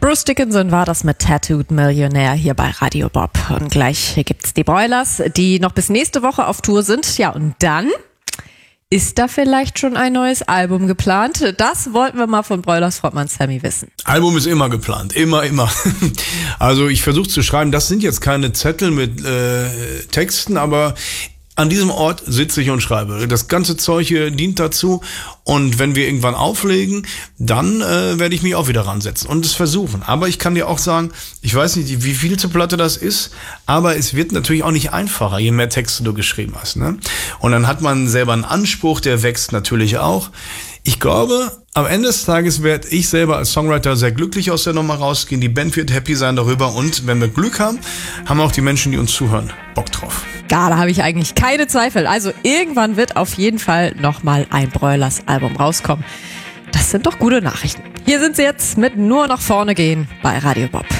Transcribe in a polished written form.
Bruce Dickinson war das mit Tattooed Millionaire hier bei Radio Bob. Und gleich gibt's die Broilers, die noch bis nächste Woche auf Tour sind. Ja, und dann ist da vielleicht schon ein neues Album geplant? Das wollten wir mal von Broilers Frontmann Sammy wissen. Album ist immer geplant, immer. Also ich versuche zu schreiben, das sind jetzt keine Zettel mit Texten, aber an diesem Ort sitze ich und schreibe. Das ganze Zeug hier dient dazu. Und wenn wir irgendwann auflegen, dann werde ich mich auch wieder ransetzen und es versuchen. Aber ich kann dir auch sagen, ich weiß nicht, wie viel zur Platte das ist, aber es wird natürlich auch nicht einfacher, je mehr Texte du geschrieben hast, ne? Und dann hat man selber einen Anspruch, der wächst natürlich auch. Ich glaube, am Ende des Tages werde ich selber als Songwriter sehr glücklich aus der Nummer rausgehen. Die Band wird happy sein darüber. Und wenn wir Glück haben, haben auch die Menschen, die uns zuhören, Bock drauf. Ja, da habe ich eigentlich keine Zweifel. Also irgendwann wird auf jeden Fall nochmal ein Broilers-Album rauskommen. Das sind doch gute Nachrichten. Hier sind sie jetzt mit Nur nach vorne gehen bei Radio Bob.